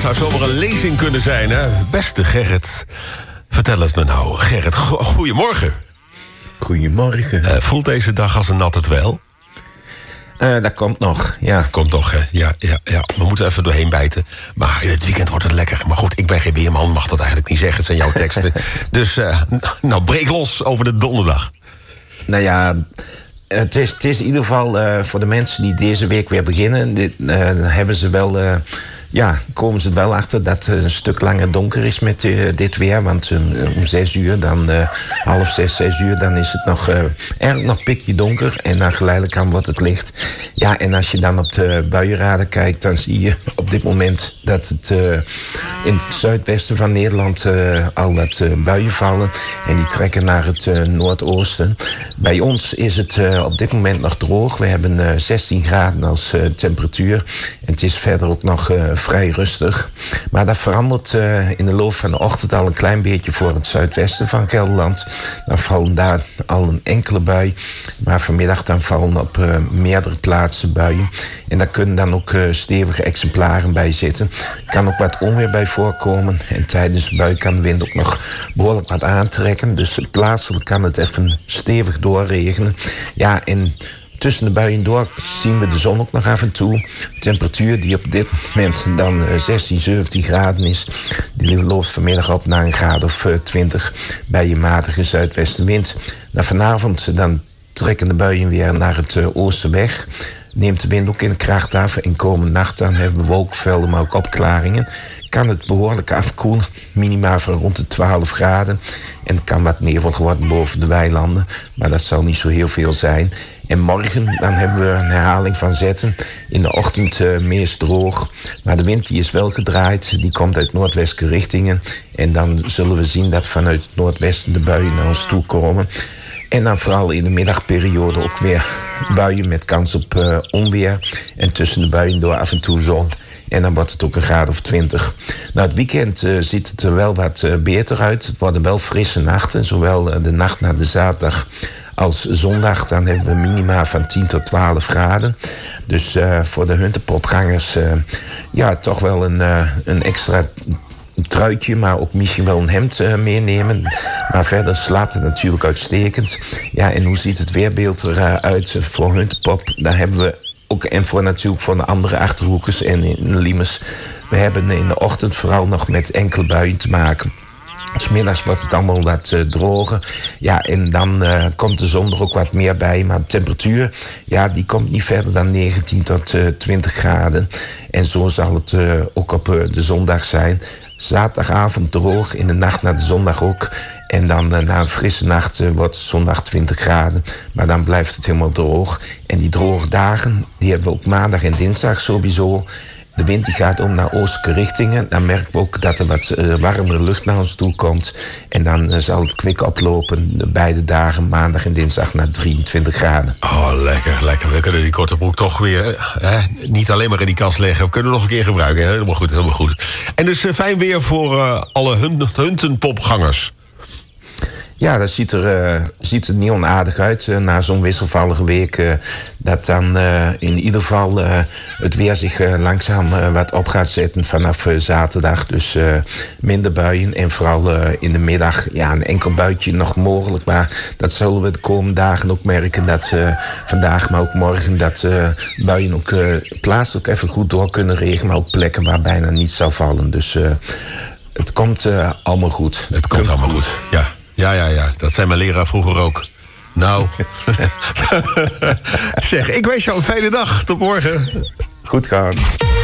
zou zomaar een lezing kunnen zijn, hè? Beste Gerrit, vertel het me nou. Gerrit, goedemorgen. Goedemorgen. Voelt deze dag als een natte dweil? Dat komt nog, ja. Komt nog, hè? Ja. We moeten even doorheen bijten. Maar in het weekend wordt het lekker. Maar goed, ik ben geen weerman, mag dat eigenlijk niet zeggen. Het zijn jouw teksten. Dus, nou, breek los over de donderdag. Nou ja, het is in ieder geval voor de mensen die deze week weer beginnen... hebben ze wel... komen ze er wel achter dat het een stuk langer donker is met dit weer. Want om 6 uur, dan 5:30, 6 uur, dan is het nog eigenlijk nog pikje donker. En dan geleidelijk aan wordt het licht. Ja, en als je dan op de buienradar kijkt, dan zie je op dit moment dat het in het zuidwesten van Nederland al wat buien vallen. En die trekken naar het noordoosten. Bij ons is het op dit moment nog droog. We hebben 16 graden als temperatuur. En het is verder ook nog vrij rustig. Maar dat verandert in de loop van de ochtend al een klein beetje voor het zuidwesten van Gelderland. Dan vallen daar al een enkele bui. Maar vanmiddag dan vallen op meerdere plaatsen buien. En daar kunnen dan ook stevige exemplaren bij zitten. Er kan ook wat onweer bij voorkomen. En tijdens de bui kan de wind ook nog behoorlijk wat aantrekken. Dus plaatselijk kan het even stevig doorregenen. Ja, en tussen de buien door zien we de zon ook nog af en toe. De temperatuur die op dit moment dan 16, 17 graden is... die loopt vanmiddag op naar een graad of 20 bij een matige zuidwestenwind. Nou, vanavond dan trekken de buien weer naar het oosten weg. Neemt de wind ook in de kracht af. En komende nacht dan hebben we wolkenvelden, maar ook opklaringen. Kan het behoorlijk afkoelen. Minima van rond de 12 graden. En het kan wat nevel worden boven de weilanden. Maar dat zal niet zo heel veel zijn. En morgen dan hebben we een herhaling van zetten. In de ochtend meest droog. Maar de wind die is wel gedraaid. Die komt uit noordwestelijke richtingen. En dan zullen we zien dat vanuit het noordwesten de buien naar ons toe komen. En dan vooral in de middagperiode ook weer buien met kans op onweer. En tussen de buien door af en toe zon. En dan wordt het ook een graad of 20. Nou, het weekend ziet het er wel wat beter uit. Het worden wel frisse nachten. Zowel de nacht naar de zaterdag als zondag. Dan hebben we minima van 10 tot 12 graden. Dus voor de huntenpopgangers toch wel een extra truitje, maar ook misschien wel een hemd meenemen. Maar verder slaat het natuurlijk uitstekend. Ja, en hoe ziet het weerbeeld eruit voor huntenpop? Daar hebben we ook, en voor natuurlijk voor de andere Achterhoekers en in Liemers. We hebben in de ochtend vooral nog met enkele buien te maken. 'S Middags wordt het allemaal wat droger. Ja, en dan komt de zon er ook wat meer bij. Maar de temperatuur, die komt niet verder dan 19 tot 20 graden. En zo zal het ook op de zondag zijn. Zaterdagavond droog, in de nacht naar de zondag ook. En dan na een frisse nacht wordt het zondag 20 graden. Maar dan blijft het helemaal droog. En die droge dagen, die hebben we ook maandag en dinsdag sowieso. De wind die gaat om naar oostelijke richtingen. Dan merken we ook dat er wat warmere lucht naar ons toe komt. En dan zal het kwik oplopen de beide dagen, maandag en dinsdag, naar 23 graden. Oh, lekker. We kunnen die korte broek toch weer niet alleen maar in die kast leggen. We kunnen nog een keer gebruiken. Helemaal goed. En dus fijn weer voor alle huntenpopgangers. Ja, dat ziet er niet onaardig uit na zo'n wisselvallige week. Dat dan in ieder geval het weer zich langzaam wat op gaat zetten vanaf zaterdag. Dus minder buien en vooral in de middag een enkel buitje nog mogelijk. Maar dat zullen we de komende dagen ook merken. Dat vandaag, maar ook morgen, dat buien ook plaatselijk even goed door kunnen regenen. Maar ook plekken waar bijna niets zou vallen. Dus het komt allemaal goed. Het komt allemaal goed, ja. Ja, dat zei mijn leraar vroeger ook. Nou. Zeg, ik wens jou een fijne dag. Tot morgen. Goed gaan.